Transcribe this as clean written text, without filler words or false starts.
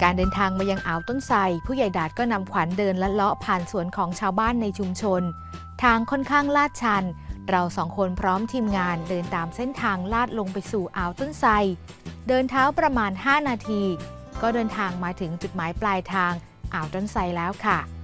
การเดินทางมายังอ่าวต้นไทรผู้ใหญ่ดาดก็นำขวัญเดินและเลาะผ่านสวนของชาวบ้านในชุมชนทางค่อนข้างลาดชันเราสองคนพร้อมทีมงานเดินตามเส้นทางลาดลงไปสู่อ่าวต้นไทรเดินเท้าประมาณ5 นาทีก็เดินทางมาถึงจุดหมายปลายทางอ่าวต้นไทรแล้วค่ะ